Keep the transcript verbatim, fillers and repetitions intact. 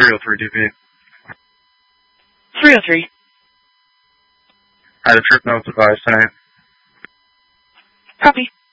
three oh three D P. three oh three. I had a trip notes advice tonight. Copy.